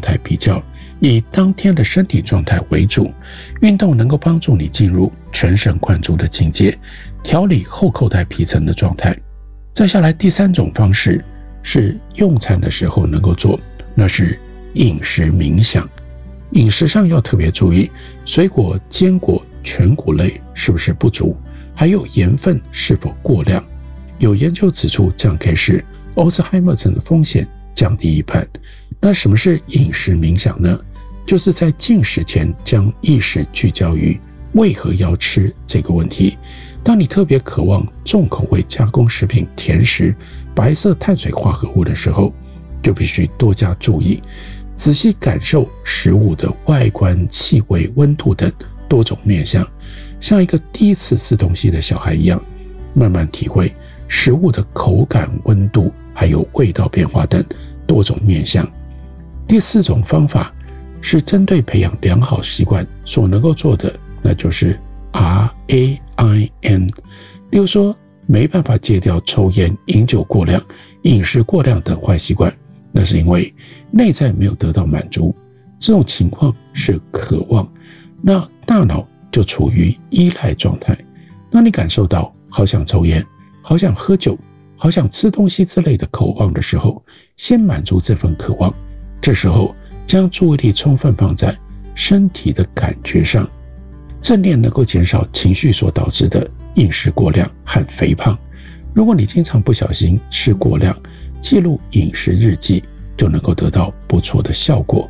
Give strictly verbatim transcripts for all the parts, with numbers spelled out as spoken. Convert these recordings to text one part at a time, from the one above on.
态比较，以当天的身体状态为主。运动能够帮助你进入全神贯注的境界，调理后扣带皮层的状态。再下来第三种方式是用餐的时候能够做，那是饮食冥想。饮食上要特别注意，水果、坚果、全谷类是不是不足，还有盐分是否过量。有研究指出，这样可以使欧兹海默症的风险降低一半。那什么是饮食冥想呢？就是在进食前将意识聚焦于为何要吃这个问题。当你特别渴望重口味加工食品、甜食、白色碳水化合物的时候，就必须多加注意，仔细感受食物的外观、气味、温度等多种面向，像一个第一次吃东西的小孩一样，慢慢体会食物的口感、温度还有味道变化等多种面向。第四种方法是针对培养良好习惯所能够做的，那就是 R A I N。 例如说，没办法戒掉抽烟、饮酒过量、饮食过量等坏习惯，那是因为内在没有得到满足，这种情况是渴望，那大脑就处于依赖状态。当你感受到好想抽烟、好想喝酒、好想吃东西之类的渴望的时候，先满足这份渴望，这时候将注意力充分放在身体的感觉上。正念能够减少情绪所导致的饮食过量和肥胖。如果你经常不小心吃过量，记录饮食日记就能够得到不错的效果。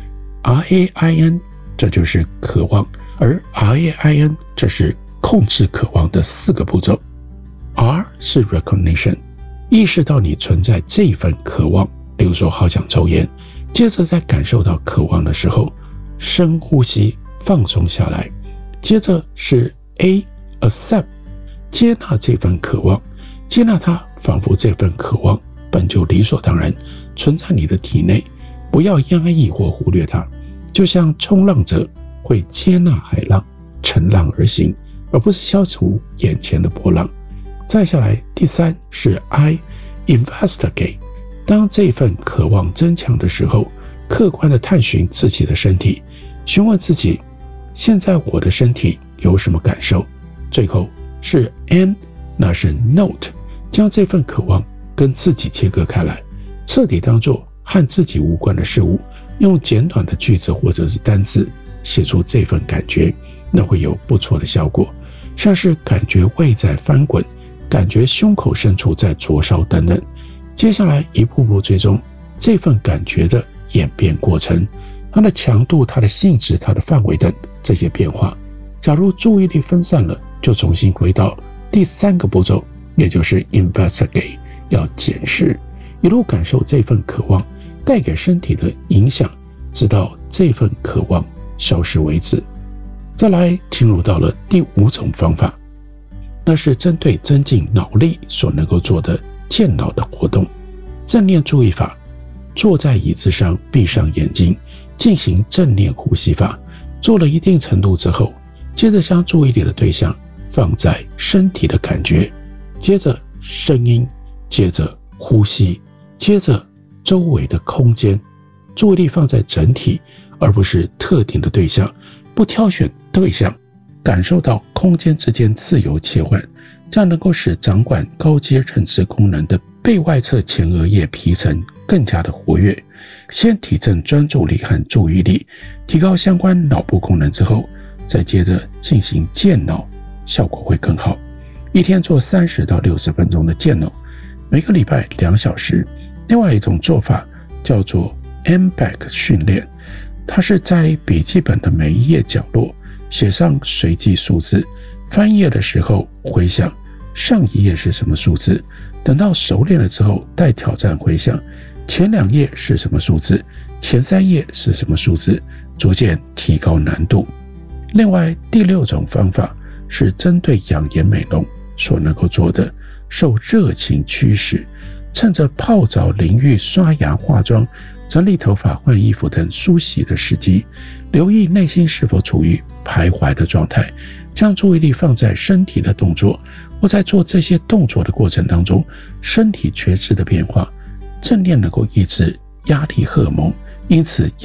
R A I N 这就是渴望，而 R A I N 这是控制渴望的四个步骤。 R 是 recognition， 意识到你存在这一份渴望，例如说好想抽烟，接着在感受到渴望的时候，深呼吸，放松下来。接着是 A accept， 接纳这份渴望，接纳它，仿佛这份渴望本就理所当然存在你的体内，不要压抑或忽略它，就像冲浪者会接纳海浪，乘浪而行，而不是消除眼前的波浪。再下来第三是 I investigate， 当这份渴望增强的时候，客观地探寻自己的身体，询问自己现在我的身体有什么感受。最后是 N， 那是 note， 将这份渴望跟自己切割开来，彻底当作和自己无关的事物，用简短的句子或者是单字写出这份感觉，那会有不错的效果。像是感觉胃在翻滚，感觉胸口深处在灼烧等等。接下来一步步追踪这份感觉的演变过程，它的强度、它的性质、它的范围等这些变化。假如注意力分散了，就重新回到第三个步骤，也就是 investigate， 要检视，一路感受这份渴望带给身体的影响，直到这份渴望消失为止。再来进入到了第五种方法，那是针对增进脑力所能够做的健脑的活动。正念注意法，坐在椅子上，闭上眼睛，进行正念呼吸法。做了一定程度之后，接着将注意力的对象放在身体的感觉，接着声音，接着呼吸，接着周围的空间。注意力放在整体，而不是特定的对象，不挑选对象，感受到空间之间自由切换，这样能够使掌管高阶认知功能的背外侧前额叶皮层更加的活跃。先提振专注力和注意力，提高相关脑部功能之后，再接着进行健脑，效果会更好。一天做三十到六十分钟的健脑，每个礼拜两小时。另外一种做法叫做 M B A C 训练，它是在笔记本的每一页角落写上随机数字，翻页的时候回想上一页是什么数字，等到熟练了之后带挑战回想前两页是什么数字，前三页是什么数字，逐渐提高难度。另外第六种方法是针对养颜美容所能够做的，受热情驱使，趁着泡澡、淋浴、刷牙、化妆、整理头发、换衣服等梳洗的时机，留意内心是否处于徘徊的状态，将注意力放在身体的动作，或在做这些动作的过程当中，身体觉知的变化。正念能够抑制压力荷尔蒙，因此